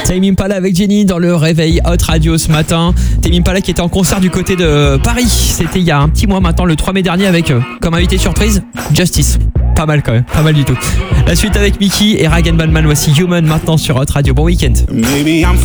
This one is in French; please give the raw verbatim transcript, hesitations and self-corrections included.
Tame Impala avec Jenny dans le réveil Hot Radio ce matin. Tame Impala qui était en concert du côté de Paris. C'était il y a un petit mois maintenant, le trois mai dernier, avec euh, comme invité surprise Justice. Pas mal quand même, pas mal du tout. La suite avec Mickey et Rag and Batman. Voici Human maintenant sur Hot Radio. Bon week-end. Maybe I'm